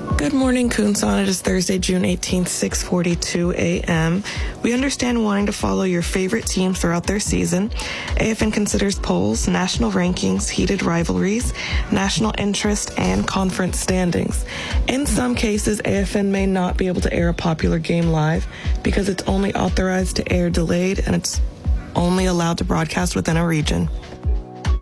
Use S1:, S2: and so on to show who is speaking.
S1: Good morning, Kunsan. It is Thursday, June 18th, 6:42 a.m. We understand wanting to follow your favorite team throughout their season. AFN considers polls, national rankings, heated rivalries, national interest, and conference standings. In some cases, AFN may not be able to air a popular game live because it's only authorized to air delayed and it's only allowed to broadcast within a region.